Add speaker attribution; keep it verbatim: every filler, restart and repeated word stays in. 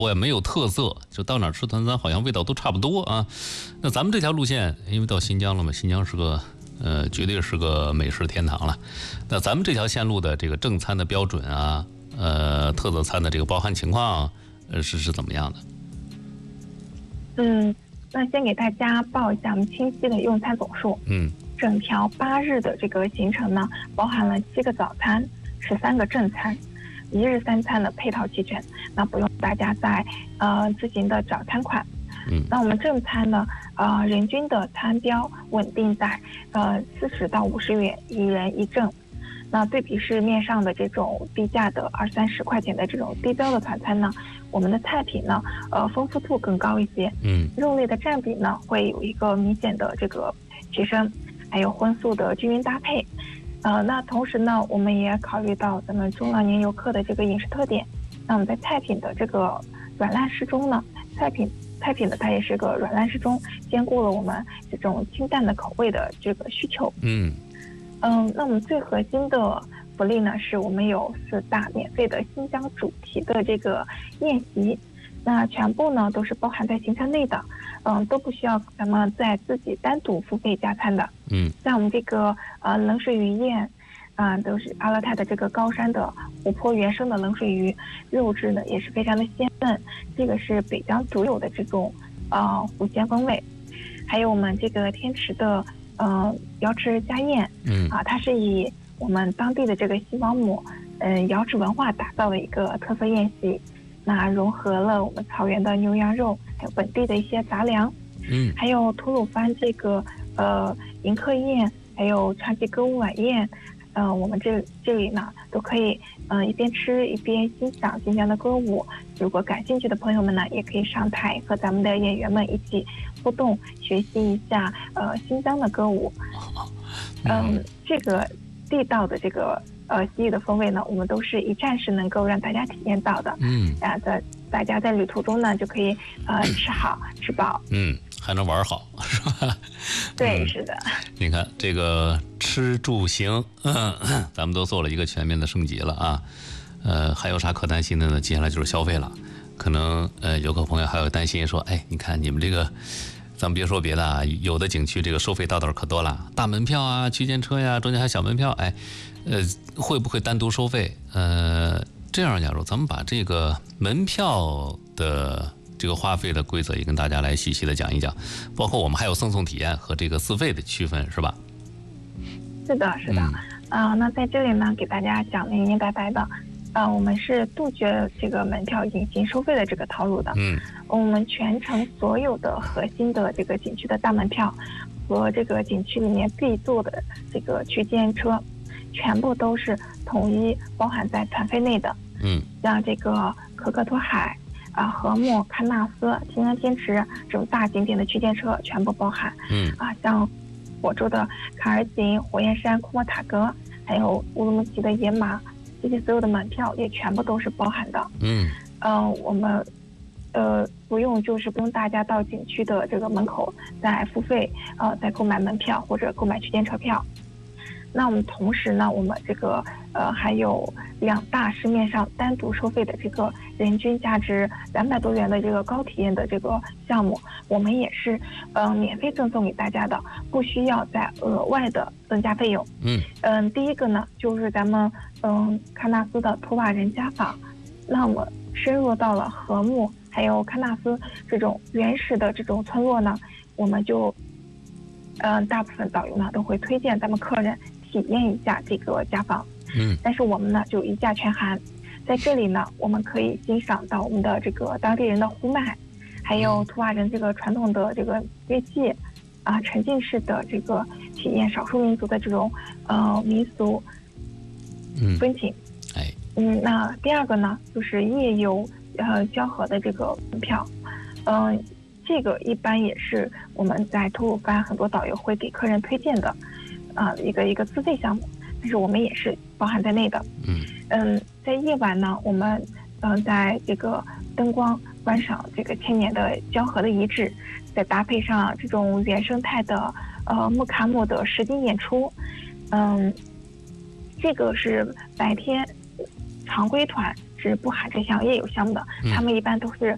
Speaker 1: 我也没有特色，就到哪儿吃团餐好像味道都差不多啊。那咱们这条路线，因为到新疆了嘛，新疆是个呃，绝对是个美食天堂了。那咱们这条线路的这个正餐的标准啊，呃，特色餐的这个包含情况，呃，是是怎么样的？
Speaker 2: 嗯，那先给大家报一下我们清溪的用餐总数。
Speaker 1: 嗯，
Speaker 2: 整条八日的这个行程呢，包含了七个早餐、十三个正餐。一日三餐的配套齐全，那不用大家再呃自行的找餐款。
Speaker 1: 嗯，
Speaker 2: 那我们正餐呢，呃，人均的餐标稳定在呃四十到五十元一人一正。那对比市面上的这种低价的二三十块钱的这种低标的团餐呢，我们的菜品呢，呃，丰富度更高一些。
Speaker 1: 嗯，
Speaker 2: 肉类的占比呢，会有一个明显的这个提升，还有荤素的均匀搭配。呃，那同时呢，我们也考虑到咱们中老年游客的这个饮食特点，那我们在菜品的这个软烂适中呢，菜品菜品呢它也是个软烂适中，兼顾了我们这种清淡的口味的这个需求。
Speaker 1: 嗯
Speaker 2: 嗯，那我们最核心的福利呢，是我们有四大免费的新疆主题的这个宴席。那全部呢都是包含在行程内的，嗯，都不需要咱们再自己单独付费加餐的。
Speaker 1: 嗯，
Speaker 2: 像我们这个呃冷水鱼宴，啊、呃，都是阿勒泰的这个高山的湖泊原生的冷水鱼，肉质呢也是非常的鲜嫩，这个是北疆独有的这种呃湖鲜风味。还有我们这个天池的呃瑶池家宴，
Speaker 1: 嗯
Speaker 2: 啊、呃，它是以我们当地的这个西毛姆嗯、呃、瑶池文化打造的一个特色宴席。那融合了我们草原的牛羊肉，还有本地的一些杂粮，
Speaker 1: 嗯，
Speaker 2: 还有吐鲁番这个呃迎客宴，还有传奇歌舞晚宴，呃，我们这这里呢都可以呃一边吃一边欣赏新疆的歌舞。如果感兴趣的朋友们呢，也可以上台和咱们的演员们一起互动，学习一下呃新疆的歌舞。嗯、呃，这个地道的这个。呃，西域的风味呢，我们都是一站式能够让大家体验到的。
Speaker 1: 嗯，
Speaker 2: 啊，在大家在旅途中呢，就可以呃吃好吃饱，
Speaker 1: 嗯，还能玩好，是吧？
Speaker 2: 对，
Speaker 1: 嗯、
Speaker 2: 是的。
Speaker 1: 你看这个吃住行，嗯，咱们都做了一个全面的升级了啊。呃，还有啥可担心的呢？接下来就是消费了。可能呃，游客朋友还有担心说，哎，你看你们这个。咱们别说别的啊，有的景区这个收费道道可多了，大门票啊、区间车呀，中间还小门票，哎，呃，会不会单独收费？呃，这样，假如咱们把这个门票的这个花费的规则也跟大家来细细的讲一讲，包括我们还有赠送体验和这个自费的区分，是吧？
Speaker 2: 是的，是的。啊、嗯呃，那在这里呢，给大家讲明明白白的。呃，我们是杜绝这个门票隐形收费的这个套路的。
Speaker 1: 嗯，
Speaker 2: 我们全程所有的核心的这个景区的大门票和这个景区里面必坐的这个区间车，全部都是统一包含在团费内的。
Speaker 1: 嗯，像
Speaker 2: 这个可可托海啊、禾木、喀纳斯、新疆天池这种大景点的区间车全部包含。
Speaker 1: 嗯，
Speaker 2: 啊，像我州的卡尔井、火焰山、库莫塔格，还有乌鲁木齐的野马。这些所有的门票也全部都是包含的。
Speaker 1: 嗯，
Speaker 2: 呃，我们呃不用就是不用大家到景区的这个门口再付费，呃，再购买门票或者购买区间车票。那我们同时呢，我们这个呃还有两大市面上单独收费的这个人均价值两百多元的这个高体验的这个项目，我们也是呃免费赠送给大家的，不需要再额外的增加费用。
Speaker 1: 嗯
Speaker 2: 嗯、呃，第一个呢就是咱们嗯喀纳斯的图瓦人家访，那我们深入到了禾木还有喀纳斯这种原始的这种村落呢，我们就嗯、呃、大部分导游呢都会推荐咱们客人体验一下这个家访。
Speaker 1: 嗯，
Speaker 2: 但是我们呢就一价全含，在这里呢我们可以欣赏到我们的这个当地人的呼麦，还有图瓦人这个传统的这个乐器啊，沉浸式的这个体验少数民族的这种呃民俗风情。
Speaker 1: 嗯、哎，
Speaker 2: 嗯，那第二个呢就是夜游呃交河的这个门票，嗯、呃，这个一般也是我们在吐鲁番很多导游会给客人推荐的啊、呃、一个一个自费项目。但是我们也是包含在内的。
Speaker 1: 嗯
Speaker 2: 嗯，在夜晚呢，我们嗯、呃、在这个灯光观赏这个千年的交河的遗址，再搭配上这种原生态的呃木卡姆的实景演出，嗯，这个是白天常规团是不含这项夜游项目的，
Speaker 1: 嗯、
Speaker 2: 他们一般都是